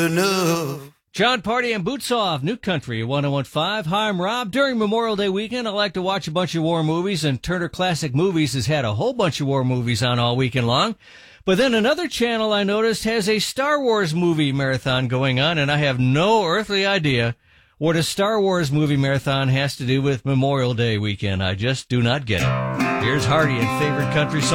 enough. John Party and Boots Off, New Country, 101.5. Hi, I'm Rob. During Memorial Day weekend, I like to watch a bunch of war movies, and Turner Classic Movies has had a whole bunch of war movies on all weekend long. But then another channel I noticed has a Star Wars movie marathon going on, and I have no earthly idea what a Star Wars movie marathon has to do with Memorial Day weekend. I just do not get it. Here's Hardy and favorite country song.